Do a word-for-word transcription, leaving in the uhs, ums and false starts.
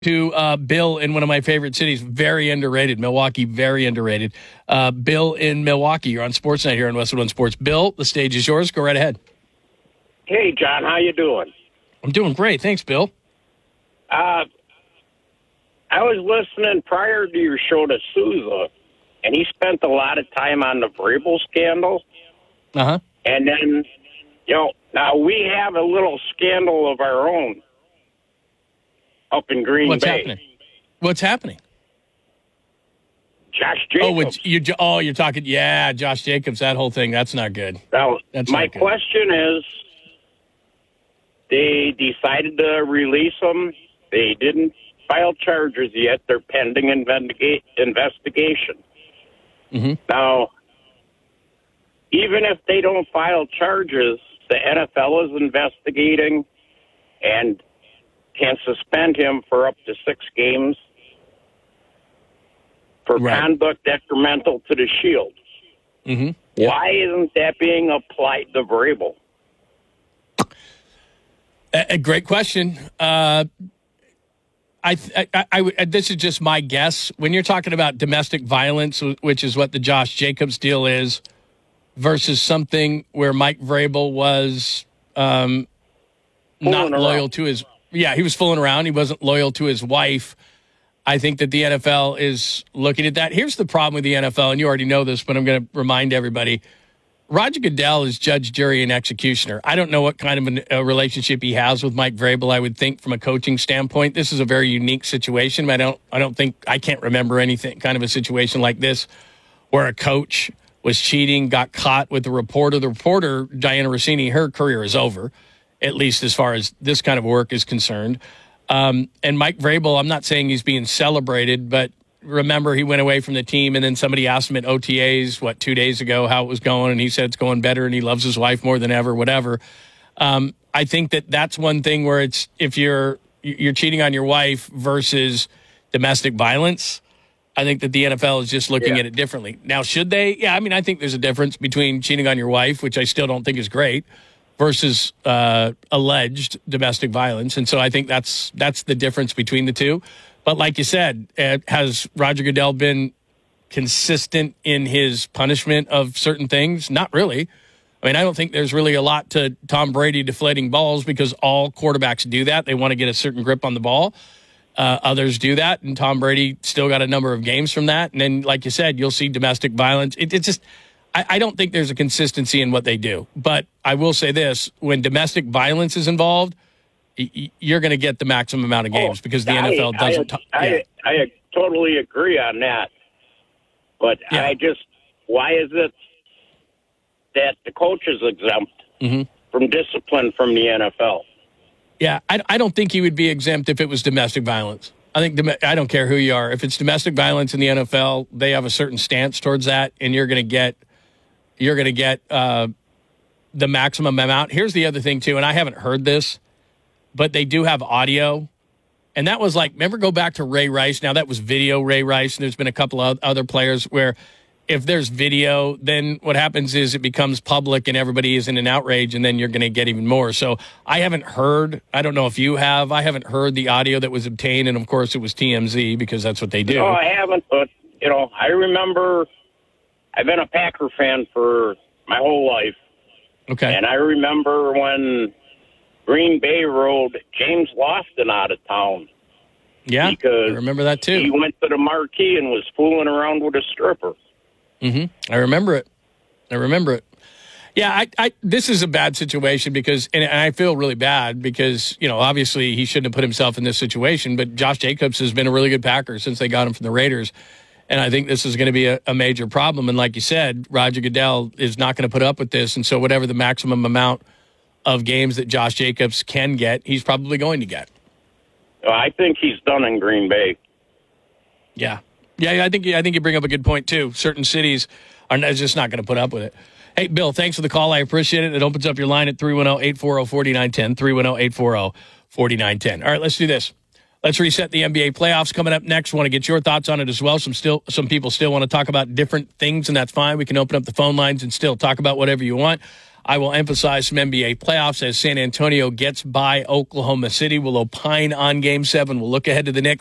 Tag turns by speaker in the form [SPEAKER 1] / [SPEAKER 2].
[SPEAKER 1] to uh, Bill in one of my favorite cities. Very underrated. Milwaukee, very underrated. Uh, Bill in Milwaukee. You're on Sportsnet here on Westwood One Sports. Bill, the stage is yours. Go right ahead.
[SPEAKER 2] Hey, John. How you doing?
[SPEAKER 1] I'm doing great. Thanks, Bill.
[SPEAKER 2] Uh, I was listening prior to your show to Souza, and he spent a lot of time on the Vrabel scandal.
[SPEAKER 1] Uh-huh.
[SPEAKER 2] And then, you know, now we have a little scandal of our own up in Green
[SPEAKER 1] What's
[SPEAKER 2] Bay.
[SPEAKER 1] happening? What's happening?
[SPEAKER 2] Josh Jacobs.
[SPEAKER 1] Oh, it's, you, oh, you're talking, yeah, Josh Jacobs, that whole thing. That's not good.
[SPEAKER 2] Now,
[SPEAKER 1] That's
[SPEAKER 2] my
[SPEAKER 1] not good.
[SPEAKER 2] question is, they decided to release him. They didn't file charges yet. They're pending investiga- investigation.
[SPEAKER 1] Mm-hmm.
[SPEAKER 2] Now, even if they don't file charges, the N F L is investigating and can suspend him for up to six games for
[SPEAKER 1] Right.
[SPEAKER 2] conduct detrimental to the Shield.
[SPEAKER 1] Mm-hmm. Yep.
[SPEAKER 2] Why isn't that being applied to Vrabel?
[SPEAKER 1] A, a great question. Uh, I, I, I, I, this is just my guess. When you're talking about domestic violence, which is what the Josh Jacobs deal is, versus something where Mike Vrabel was um, not
[SPEAKER 2] Fooling
[SPEAKER 1] loyal
[SPEAKER 2] around.
[SPEAKER 1] to his, yeah, he was fooling around. He wasn't loyal to his wife. I think that the N F L is looking at that. Here's the problem with the N F L, and you already know this, but I'm going to remind everybody. Roger Goodell is judge, jury, and executioner. I don't know what kind of an, a relationship he has with Mike Vrabel. I would think from a coaching standpoint, this is a very unique situation. I don't, I don't think, I can't remember anything kind of a situation like this where a coach was cheating, got caught with the reporter. The reporter, Diana Rossini, her career is over, at least as far as this kind of work is concerned. Um, and Mike Vrabel, I'm not saying he's being celebrated, but remember he went away from the team and then somebody asked him at O T As, what, two days ago, how it was going. And he said it's going better and he loves his wife more than ever, whatever. Um, I think that that's one thing where it's, if you're, you're cheating on your wife versus domestic violence, I think that the N F L is just looking
[SPEAKER 2] Yeah.
[SPEAKER 1] at it differently. Now, should they? Yeah, I mean, I think there's a difference between cheating on your wife, which I still don't think is great, versus uh, alleged domestic violence. And so I think that's that's the difference between the two. But like you said, uh, has Roger Goodell been consistent in his punishment of certain things? Not really. I mean, I don't think there's really a lot to Tom Brady deflating balls because all quarterbacks do that. They want to get a certain grip on the ball. Uh, others do that, and Tom Brady still got a number of games from that. And then, like you said, you'll see domestic violence. It, it's just, I, I don't think there's a consistency in what they do. But I will say this, when domestic violence is involved, y- you're going to get the maximum amount of games
[SPEAKER 2] Oh,
[SPEAKER 1] because the
[SPEAKER 2] I,
[SPEAKER 1] N F L doesn't.
[SPEAKER 2] I,
[SPEAKER 1] t-
[SPEAKER 2] I,
[SPEAKER 1] yeah.
[SPEAKER 2] I, I totally agree on that. But
[SPEAKER 1] Yeah.
[SPEAKER 2] I just, why is it that the coach is exempt
[SPEAKER 1] Mhm.
[SPEAKER 2] from discipline from the N F L?
[SPEAKER 1] Yeah, I, I don't think he would be exempt if it was domestic violence. I think dom- I don't care who you are. If it's domestic violence in the N F L, they have a certain stance towards that, and you're going to get you're going to get uh, the maximum amount. Here's the other thing too, and I haven't heard this, but they do have audio, and that was like, remember, go back to Ray Rice. Now that was video Ray Rice, and there's been a couple of other players where if there's video, then what happens is it becomes public and everybody is in an outrage, and then you're going to get even more. So I haven't heard, I don't know if you have, I haven't heard the audio that was obtained, and of course it was T M Z because that's what they do.
[SPEAKER 2] No, I haven't, but, you know, I remember I've been a Packer fan for my whole life,
[SPEAKER 1] Okay.
[SPEAKER 2] and I remember when Green Bay rode James Lofton out of town.
[SPEAKER 1] Yeah,
[SPEAKER 2] because
[SPEAKER 1] I remember that too.
[SPEAKER 2] He went to the marquee and was fooling around with a stripper.
[SPEAKER 1] Mm-hmm. I remember it. I remember it. Yeah, I, I, this is a bad situation because, and, and I feel really bad because, you know, obviously he shouldn't have put himself in this situation, but Josh Jacobs has been a really good Packer since they got him from the Raiders. And I think this is going to be a, a major problem. And like you said, Roger Goodell is not going to put up with this. And so whatever the maximum amount of games that Josh Jacobs can get, he's probably going to get.
[SPEAKER 2] I think he's done in Green Bay.
[SPEAKER 1] Yeah. Yeah, I think I think you bring up a good point, too. Certain cities are just not going to put up with it. Hey, Bill, thanks for the call. I appreciate it. It opens up your line at three one zero, eight four zero, four nine one zero, three one zero, eight four zero, four nine one zero. All right, let's do this. Let's reset the N B A playoffs coming up next. Want to get your thoughts on it as well. Some still, some people still want to talk about different things, and that's fine. We can open up the phone lines and still talk about whatever you want. I will emphasize some N B A playoffs as San Antonio gets by Oklahoma City. We'll opine on Game seven. We'll look ahead to the Knicks.